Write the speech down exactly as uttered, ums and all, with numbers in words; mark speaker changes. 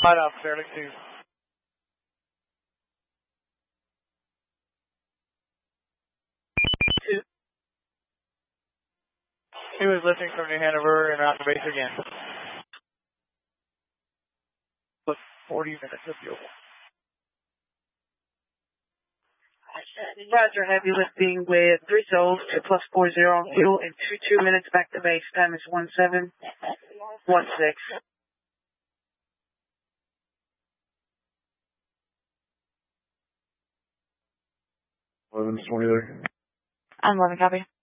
Speaker 1: Hot up, Sterling two. He was lifting from New Hanover and out to base again. Plus forty minutes of fuel.
Speaker 2: Roger, heavy lifting with three souls, two plus four zero on fuel, and two two minutes back to base. Time is one seven one six.
Speaker 3: eleven twenty there.
Speaker 4: I'm eleven, copy.